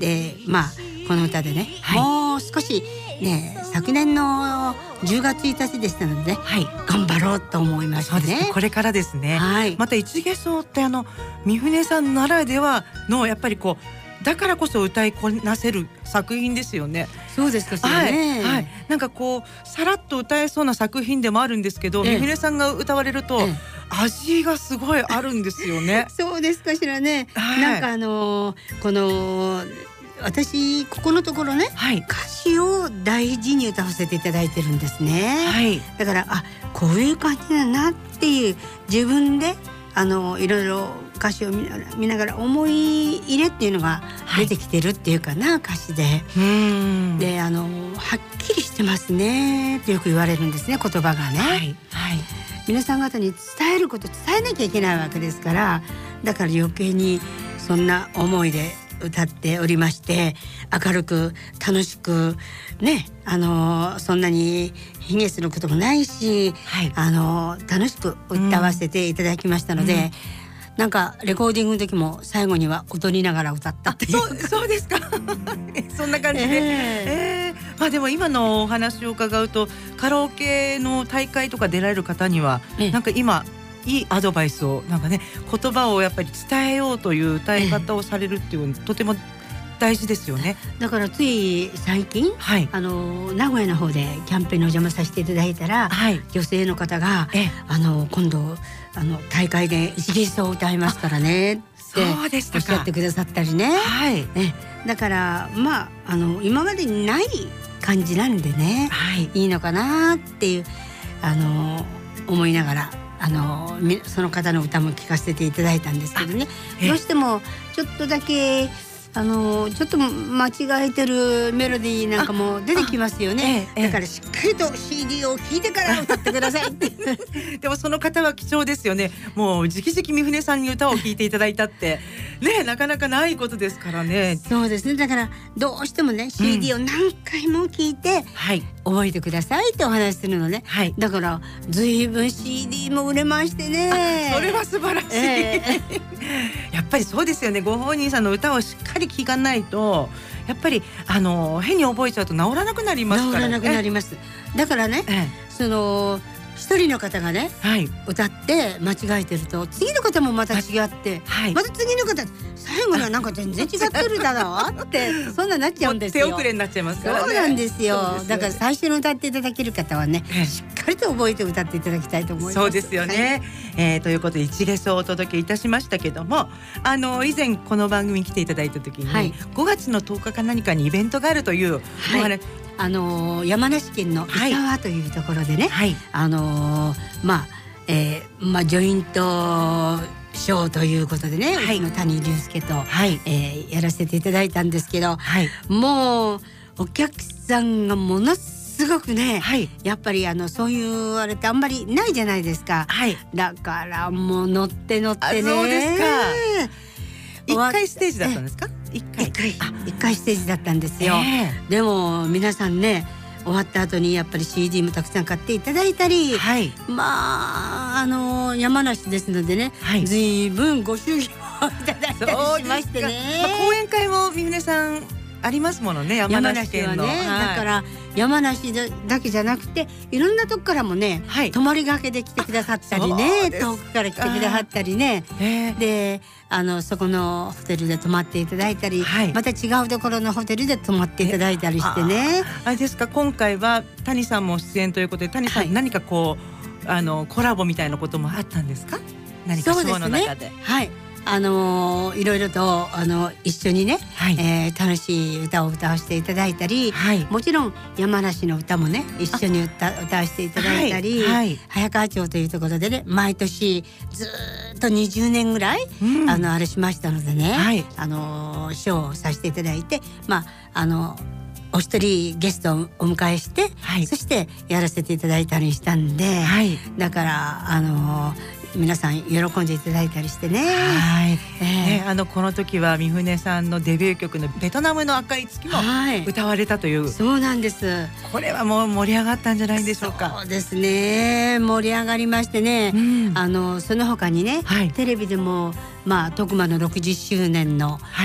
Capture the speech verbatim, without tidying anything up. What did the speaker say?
でまあこの歌でね、 はい、 もう少しね昨年のじゅうがつついたちでしたのでね、 はい、 頑張ろうと思いましたね。 そうですね、これからですね、 はい、 また一ゲソってあの三船さんならではのやっぱりこうだからこそ歌いこなせる作品ですよね。 そうですか、そうね、 はいはい、なんかこうさらっと歌えそうな作品でもあるんですけど、三船さんが歌われると、ええ、味がすごいあるんですよね。 そうですかしらね、 はい、 なんかあのー、この私ここのところね、はい、歌詞を大事に歌わせていただいてるんですね、はい、だからあこういう感じだなっていう自分であのいろいろ歌詞を見ながら、見ながら思い入れっていうのが出てきてるっていうかな、はい、歌詞でうんであのはっきりしてますねってよく言われるんですね、言葉がね、はいはい、皆さん方に伝えること伝えなきゃいけないわけですから、だから余計にそんな思いで歌っておりまして、明るく楽しくね、あのそんなに卑下することもないし、はい、あの楽しく歌わせていただきましたので、うんうん、なんかレコーディングの時も最後には踊りながら歌ったっていう。 そう、そうですかそんな感じで、えーえーまあ、でも今のお話を伺うとカラオケの大会とか出られる方には、えー、なんか今いいアドバイスをなんかね、言葉をやっぱり伝えようという歌い方をされるっていうの、とても大事ですよね。 だからつい最近、はい、あの名古屋の方でキャンペーンにお邪魔させていただいたら、はい、女性の方があの今度あの大会で一芸奏を歌いますからねっておっしゃってくださったりね、はい、ね、だからまああの今までにない感じなんでね、はい、いいのかなっていうあの思いながらあのその方の歌も聴かせていただいたんですけどね、どうしてもちょっとだけあのちょっと間違えてるメロディーなんかも出てきますよね、ええ、だからしっかりと シーディー を聴いてから歌ってくださいってでもその方は貴重ですよね。もう直々三船さんに歌を聴いていただいたってね、なかなかないことですからね。 そうですね、だからどうしてもね シーディー を何回も聴いて、うん、はい、覚えてくださいってお話するのね、はい、だからずいぶん シーディー も売れましてね。 それは素晴らしい、えー、やっぱりそうですよね。ご本人さんの歌をしっかり聴かないとやっぱりあの変に覚えちゃうと治らなくなりますからね。 治らなくなります。だからね、ええ、その一人の方がね、はい、歌って間違えてると次の方もまた違って、はい、また次の方最後にはなんか全然違ってるだろうってそんななっちゃうんですよ。 手遅れになっちゃいますからね。 そうなんですよ。そうですよね。だから最初に歌っていただける方はね、ええ、しっかりと覚えて歌っていただきたいと思います。 そうですよね、はい、えー、ということで一ゲソをお届けいたしましたけども、あの以前この番組に来ていただいた時に、はい、ごがつのとおかか何かにイベントがあるというお話、はい、 あのー、山梨県の伊沢というところでね、はい、あのー、まあ、えー、まあジョイントショーということでね、はい、うちの谷龍介と、はい、えー、やらせていただいたんですけど、はい、もうお客さんがものすごくね、はい、やっぱりあのそういうあれってあんまりないじゃないですか、はい、だからもう乗って乗ってね。 そうですか。一回ステージだったんですか？一回、 一回、一回ステージだったんですよ、えー、でも皆さんね終わった後にやっぱり シーディー もたくさん買っていただいたり、はい、まああの山梨ですのでね、はい、ずいぶんご祝儀をいただいたりしましてね、 まあ、講演会も三船さんありますものね、山梨県の。 山梨はね、はい、だから山梨だけじゃなくていろんなとこからもね、はい、泊まりがけで来てくださったりね、遠くから来てくださったりね、であのそこのホテルで泊まっていただいたり、はい、また違うところのホテルで泊まっていただいたりしてね。 あれですか、今回は谷さんも出演ということで、谷さん、はい、何かこうあのコラボみたいなこともあったんですか？何かショーの中で。 はい、あのー、いろいろとあの一緒にね、はい、えー、楽しい歌を歌わせていただいたり、はい、もちろん山梨の歌もね一緒に 歌, 歌わせていただいたり、はいはい、早川町というところでね毎年ずっとにじゅうねんぐらい、うん、あのあれしましたのでね、はい、あのショーをさせていただいて、まああのお一人ゲストをお迎えして、はい、そしてやらせていただいたりしたんで、はい、だからあの皆さん喜んでいただいたりしてね。はい、 えーね、あのこの時は三船さんのデビュー曲のベトナムの赤い月も歌われたという、はい、 そうなんです。 これはもう盛り上がったんじゃないでしょうか。 そうですね、盛り上がりましてね、うん、あのその他にね、はい、テレビでもまあ徳間のろくじゅっしゅうねんの、はい